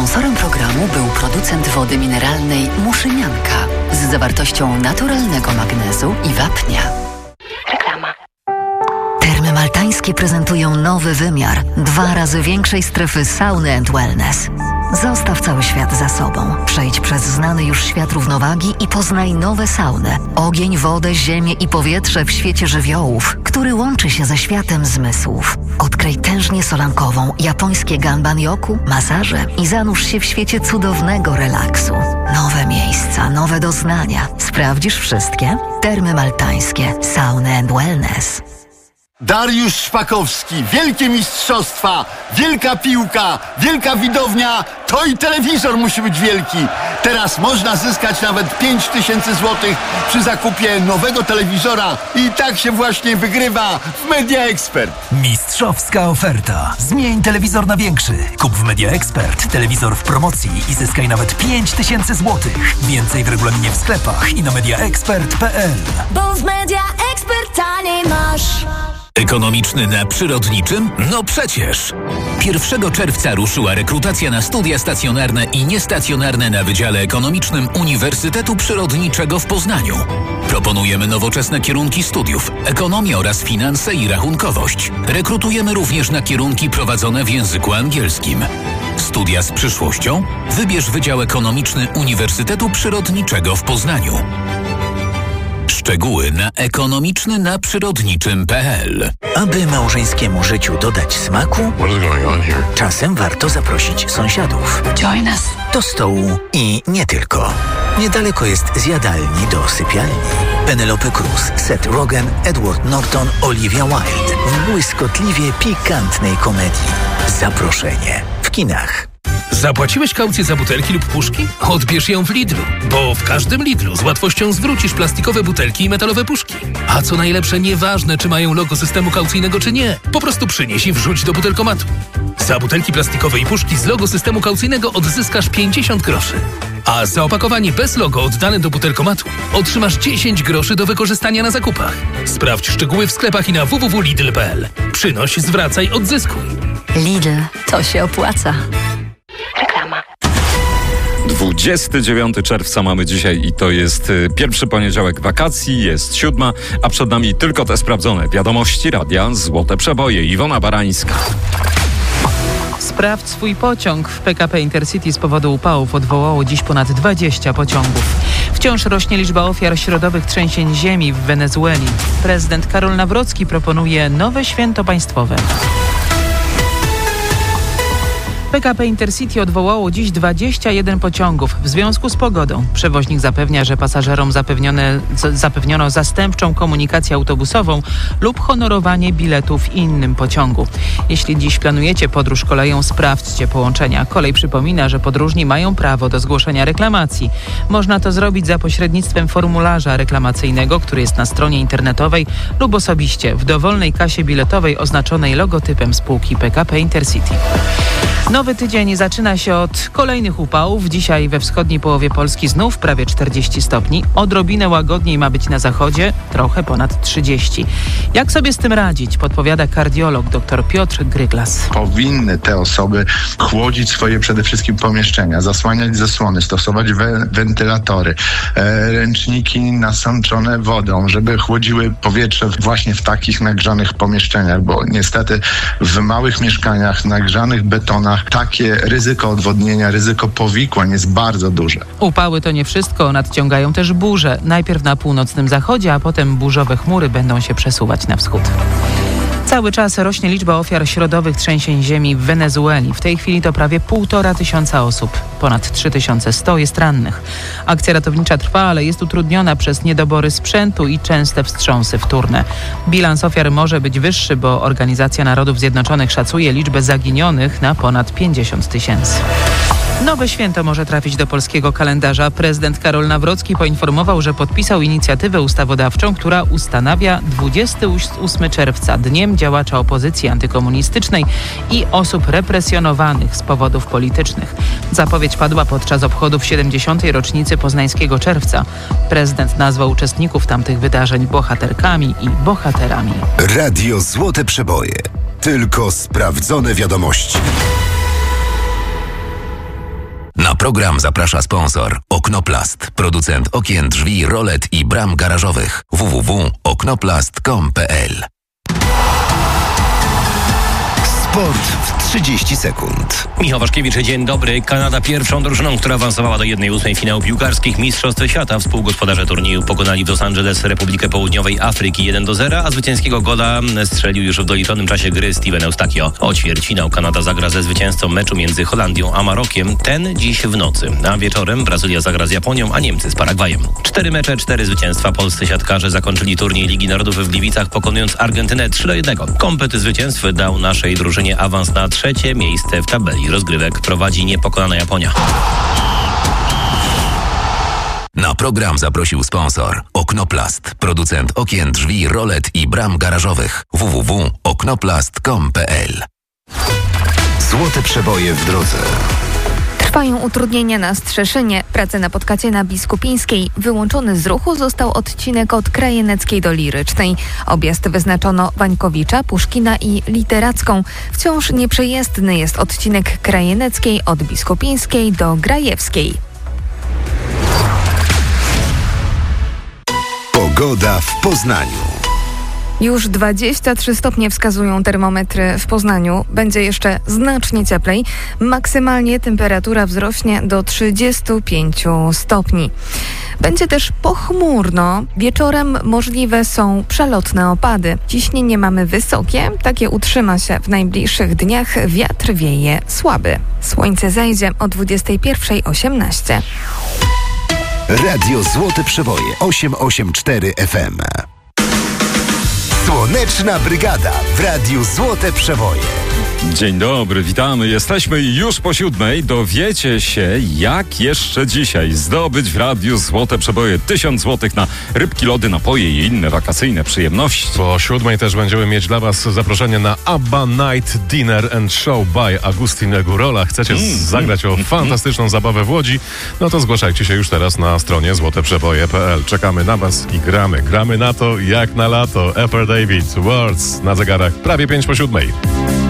Sponsorem programu był producent wody mineralnej Muszynianka z zawartością naturalnego magnezu i wapnia. Reklama. Termy Maltańskie prezentują nowy wymiar 2 razy większej strefy sauny and wellness. Zostaw cały świat za sobą. Przejdź przez znany już świat równowagi i poznaj nowe sauny. Ogień, wodę, ziemię i powietrze w świecie żywiołów, który łączy się ze światem zmysłów. Odkryj tężnię solankową, japońskie ganban-yoku, masaże i zanurz się w świecie cudownego relaksu. Nowe miejsca, nowe doznania. Sprawdzisz wszystkie? Termy Maltańskie. Sauny and wellness. Dariusz Szpakowski, wielkie mistrzostwa, wielka piłka, wielka widownia, to i telewizor musi być wielki. Teraz można zyskać nawet 5000 złotych przy zakupie nowego telewizora i tak się właśnie wygrywa w Media Expert. Mistrzowska oferta. Zmień telewizor na większy. Kup w Media Expert telewizor w promocji i zyskaj nawet 5000 złotych. Więcej w regulaminie w sklepach i na mediaexpert.pl. Bo w Media Expert taniej masz. Ekonomiczny na przyrodniczym? No przecież! 1 czerwca ruszyła rekrutacja na studia stacjonarne i niestacjonarne na Wydziale Ekonomicznym Uniwersytetu Przyrodniczego w Poznaniu. Proponujemy nowoczesne kierunki studiów, ekonomię oraz finanse i rachunkowość. Rekrutujemy również na kierunki prowadzone w języku angielskim. Studia z przyszłością? Wybierz Wydział Ekonomiczny Uniwersytetu Przyrodniczego w Poznaniu. Szczegóły na ekonomiczny-na-przyrodniczym.pl. Aby małżeńskiemu życiu dodać smaku, czasem warto zaprosić sąsiadów. Join us. Do stołu i nie tylko. Niedaleko jest z jadalni do sypialni. Penelope Cruz, Seth Rogen, Edward Norton, Olivia Wilde w błyskotliwie pikantnej komedii. Zaproszenie w kinach. Zapłaciłeś kaucję za butelki lub puszki? Odbierz ją w Lidlu, bo w każdym Lidlu z łatwością zwrócisz plastikowe butelki i metalowe puszki. A co najlepsze, nieważne czy mają logo systemu kaucyjnego czy nie, po prostu przynieś i wrzuć do butelkomatu. Za butelki plastikowe i puszki z logo systemu kaucyjnego odzyskasz 50 groszy. A za opakowanie bez logo oddane do butelkomatu otrzymasz 10 groszy do wykorzystania na zakupach. Sprawdź szczegóły w sklepach i na www.lidl.pl. Przynoś, zwracaj, odzyskuj. Lidl, to się opłaca. Reklama. 29 czerwca mamy dzisiaj i to jest pierwszy poniedziałek wakacji, jest 7, a przed nami tylko te sprawdzone wiadomości radia Złote Przeboje. Iwona Barańska. Sprawdź swój pociąg. W PKP Intercity z powodu upałów odwołało dziś ponad 20 pociągów. Wciąż rośnie liczba ofiar środowych trzęsień ziemi w Wenezueli. Prezydent Karol Nawrocki proponuje nowe święto państwowe. PKP Intercity odwołało dziś 21 pociągów w związku z pogodą. Przewoźnik zapewnia, że pasażerom zapewniono zastępczą komunikację autobusową lub honorowanie biletów w innym pociągu. Jeśli dziś planujecie podróż koleją, sprawdźcie połączenia. Kolej przypomina, że podróżni mają prawo do zgłoszenia reklamacji. Można to zrobić za pośrednictwem formularza reklamacyjnego, który jest na stronie internetowej lub osobiście w dowolnej kasie biletowej oznaczonej logotypem spółki PKP Intercity. Nowy tydzień zaczyna się od kolejnych upałów. Dzisiaj we wschodniej połowie Polski znów prawie 40 stopni. Odrobinę łagodniej ma być na zachodzie, trochę ponad 30. Jak sobie z tym radzić? Podpowiada kardiolog dr Piotr Gryglas. Powinny te osoby chłodzić swoje przede wszystkim pomieszczenia, zasłaniać zasłony, stosować wentylatory, ręczniki nasączone wodą, żeby chłodziły powietrze właśnie w takich nagrzanych pomieszczeniach, bo niestety w małych mieszkaniach, nagrzanych betonach takie ryzyko odwodnienia, ryzyko powikłań jest bardzo duże. Upały to nie wszystko, nadciągają też burze. Najpierw na północnym zachodzie, a potem burzowe chmury będą się przesuwać na wschód. Cały czas rośnie liczba ofiar środowych trzęsień ziemi w Wenezueli. W tej chwili to prawie 1500 osób. Ponad 3100 jest rannych. Akcja ratownicza trwa, ale jest utrudniona przez niedobory sprzętu i częste wstrząsy wtórne. Bilans ofiar może być wyższy, bo Organizacja Narodów Zjednoczonych szacuje liczbę zaginionych na ponad 50 000. Nowe święto może trafić do polskiego kalendarza. Prezydent Karol Nawrocki poinformował, że podpisał inicjatywę ustawodawczą, która ustanawia 28 czerwca Dniem Działacza Opozycji Antykomunistycznej i osób represjonowanych z powodów politycznych. Zapowiedź padła podczas obchodów 70. rocznicy Poznańskiego Czerwca. Prezydent nazwał uczestników tamtych wydarzeń bohaterkami i bohaterami. Radio Złote Przeboje. Tylko sprawdzone wiadomości. program zaprasza sponsor Oknoplast, producent okien, drzwi, rolet i bram garażowych. www.oknoplast.com.pl. Sport w 30 sekund. Michał Waszkiewicz, dzień dobry. Kanada pierwszą drużyną, która awansowała do 1/8 finału piłkarskich Mistrzostw Świata. Współgospodarze turnieju pokonali w Los Angeles Republikę Południowej Afryki 1-0, a zwycięskiego gola strzelił już w doliczonym czasie gry Steven Eustachio. O ćwierćfinał Kanada zagra ze zwycięzcą meczu między Holandią a Marokiem. Ten dziś w nocy. A wieczorem Brazylia zagra z Japonią, a Niemcy z Paragwajem. 4 mecze, 4 zwycięstwa. Polscy siatkarze zakończyli turniej Ligi Narodów w Gliwicach, pokonując Argentynę 3-1. Komplet zwycięstw dał naszej drużynie awans na 3. miejsce w tabeli rozgrywek. Prowadzi niepokonana Japonia. Na program zaprosił sponsor Oknoplast, producent okien, drzwi, rolet i bram garażowych. www.oknoplast.com.pl. Złote przeboje w drodze. Trwają utrudnienia na Strzeszynie. Prace na Podkacie na Biskupińskiej. Wyłączony z ruchu został odcinek od Krajeneckiej do Lirycznej. Objazd wyznaczono Wańkowicza, Puszkina i Literacką. Wciąż nieprzejezdny jest odcinek Krajeneckiej od Biskupińskiej do Grajewskiej. Pogoda w Poznaniu. Już 23 stopnie wskazują termometry w Poznaniu. Będzie jeszcze znacznie cieplej. Maksymalnie temperatura wzrośnie do 35 stopni. Będzie też pochmurno. Wieczorem możliwe są przelotne opady. Ciśnienie mamy wysokie. Takie utrzyma się w najbliższych dniach. Wiatr wieje słaby. Słońce zajdzie o 21:18. Radio Złote Przeboje 884 FM. Słoneczna Brygada w Radiu Złote Przeboje. Dzień dobry, witamy. Jesteśmy już po 7:00. Dowiecie się, jak jeszcze dzisiaj zdobyć w Radiu Złote Przeboje 1000 złotych na rybki, lody, napoje i inne wakacyjne przyjemności. Po 7:00 też będziemy mieć dla Was zaproszenie na ABBA Night Dinner and Show by Agustin Górola. Chcecie zagrać o fantastyczną zabawę w Łodzi? No to zgłaszajcie się już teraz na stronie złoteprzeboje.pl. Czekamy na Was i gramy. Gramy na to jak na lato. Upper David, Words na zegarach prawie 5 po 7:00.